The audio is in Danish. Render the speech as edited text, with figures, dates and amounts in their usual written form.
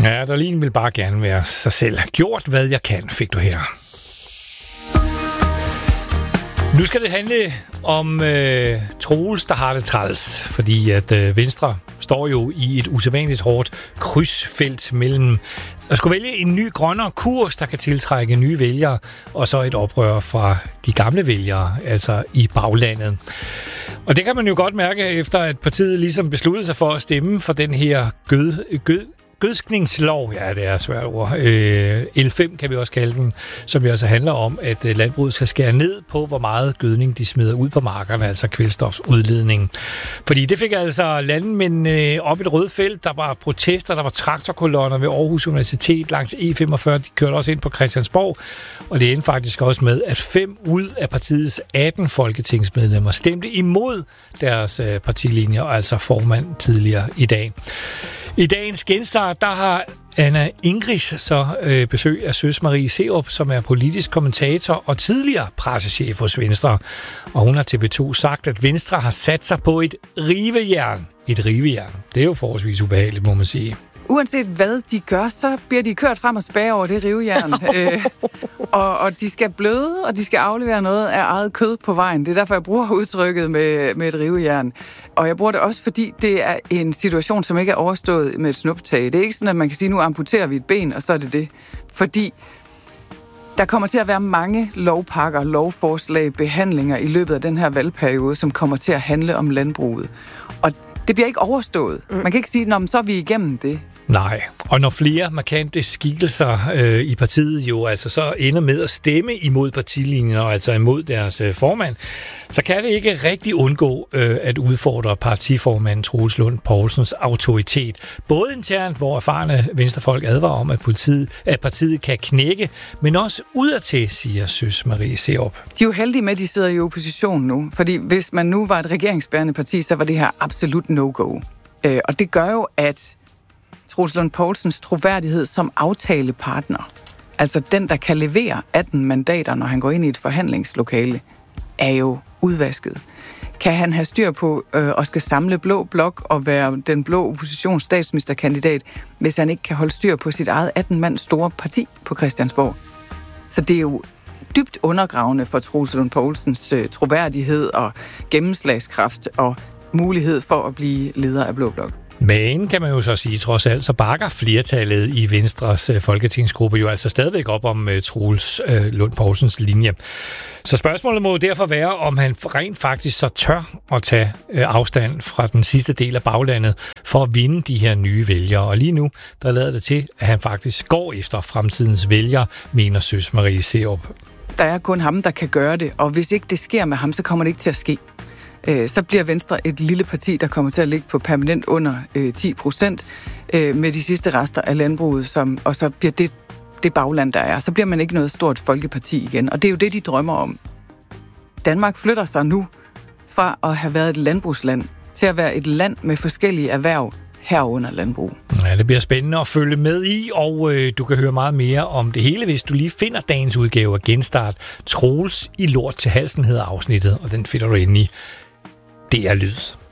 Ja, Darlene vil bare gerne være sig selv. Gjort, hvad jeg kan, fik du her. Nu skal det handle om Troels, der har det træls, fordi at Venstre står jo i et usædvanligt hårdt krydsfelt mellem at skulle vælge en ny grønnere kurs, der kan tiltrække nye vælgere, og så et oprør fra de gamle vælgere, altså i baglandet. Og det kan man jo godt mærke, efter at partiet ligesom besluttede sig for at stemme for den her gødskningslov, ja, det er et svært ord. L5 kan vi også kalde den, som jo altså handler om, at landbruget skal skære ned på, hvor meget gødning de smider ud på markerne, altså kvælstofsudledning. Fordi det fik altså landmænd op et rødt felt. Der var protester, der var traktorkolonner ved Aarhus Universitet langs E45. De kørte også ind på Christiansborg, og det endte faktisk også med, at 5 ud af partiets 18 folketingsmedlemmer stemte imod deres partilinjer, altså formand tidligere i dag. I dagens genstart, der har Anna Ingrich så besøg af Søs Marie Serup, som er politisk kommentator og tidligere pressechef hos Venstre. Og hun har TV2 sagt, at Venstre har sat sig på et rivejern. Et rivejern. Det er jo forholdsvis ubehageligt, må man sige. Uanset hvad de gør, så bliver de kørt frem og spære over det rivejern. Og de skal bløde, og de skal aflevere noget af eget kød på vejen. Det er derfor, jeg bruger udtrykket med et rivejern. Og jeg bruger det også, fordi det er en situation, som ikke er overstået med et snuptag. Det er ikke sådan, at man kan sige, nu amputerer vi et ben, og så er det det. Fordi der kommer til at være mange lovpakker, lovforslag, behandlinger i løbet af den her valgperiode, som kommer til at handle om landbruget. Og det bliver ikke overstået. Man kan ikke sige, så er vi igennem det. Nej, og når flere markante skikkelser i partiet jo altså så ender med at stemme imod partilinjen, og altså imod deres formand, så kan det ikke rigtig undgå at udfordre partiformand Troels Lund Poulsens autoritet. Både internt, hvor erfarne venstrefolk advarer om, at partiet kan knække, men også udadtil, siger Søs Marie Serup. De er jo heldige med, at de sidder i opposition nu, fordi hvis man nu var et regeringsbærende parti, så var det her absolut no-go. Og det gør jo, at Troels Lund Poulsens troværdighed som aftalepartner, altså den, der kan levere 18 mandater, når han går ind i et forhandlingslokale, er jo udvasket. Kan han have styr på og skal samle blå blok og være den blå oppositions statsministerkandidat, hvis han ikke kan holde styr på sit eget 18-mand store parti på Christiansborg? Så det er jo dybt undergravende for Troels Lund Poulsens troværdighed og gennemslagskraft og mulighed for at blive leder af blå blok. Men kan man jo så sige, trods alt, så bakker flertallet i Venstres folketingsgruppe jo altså stadigvæk op om Troels Lund Poulsens linje. Så spørgsmålet må jo derfor være, om han rent faktisk så tør at tage afstand fra den sidste del af baglandet for at vinde de her nye vælgere. Og lige nu, der lader det til, at han faktisk går efter fremtidens vælgere, mener Søs Marie Serup. Der er kun ham, der kan gøre det, og hvis ikke det sker med ham, så kommer det ikke til at ske. Så bliver Venstre et lille parti, der kommer til at ligge på permanent under 10% med de sidste rester af landbruget, og så bliver det bagland, der er. Så bliver man ikke noget stort folkeparti igen, og det er jo det, de drømmer om. Danmark flytter sig nu fra at have været et landbrugsland til at være et land med forskellige erhverv herunder landbrug. Ja, det bliver spændende at følge med i, og du kan høre meget mere om det hele, hvis du lige finder dagens udgave af Genstart. Troels i lort til halsen hedder afsnittet, og den finder du inde i DR Lyd.